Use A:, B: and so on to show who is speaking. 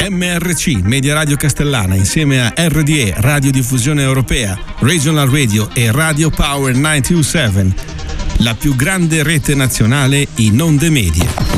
A: MRC, Media Radio Castellana, insieme a RDE, Radiodiffusione Europea, Regional Radio e Radio Power 927, la più grande rete nazionale in onde medie.